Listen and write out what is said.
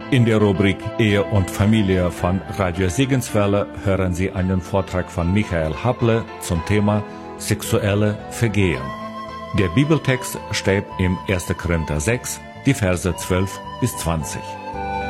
In der Rubrik Ehe und Familie von Radio Segenswelle hören Sie einen Vortrag von Michael Happle zum Thema sexuelle Vergehen. Der Bibeltext steht im 1. Korinther 6, die Verse 12 bis 20.